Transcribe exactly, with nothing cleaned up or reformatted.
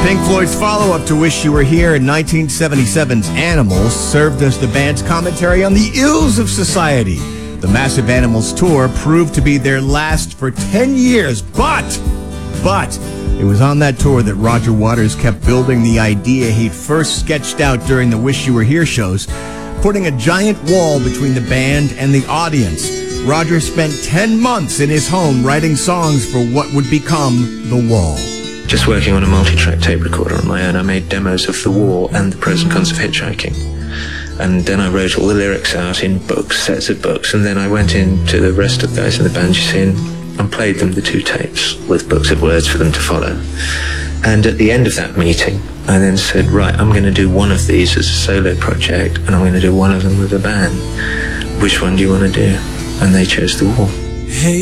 Pink Floyd's follow-up to Wish You Were Here in nineteen seventy-seven's Animals served as the band's commentary on the ills of society. The massive Animals tour proved to be their last for ten years, but, but, it was on that tour that Roger Waters kept building the idea he'd first sketched out during the Wish You Were Here shows, putting a giant wall between the band and the audience. Roger spent ten months in his home writing songs for what would become The Wall. Just working on a multi-track tape recorder on my own, I made demos of The Wall and The Pros and Cons of Hitchhiking. And then I wrote all the lyrics out in books, sets of books, and then I went in to the rest of the guys in the band, you see, and, and played them the two tapes with books of words for them to follow. And at the end of that meeting, I then said, right, I'm going to do one of these as a solo project, and I'm going to do one of them with a band. Which one do you want to do? And they chose The Wall. Hey.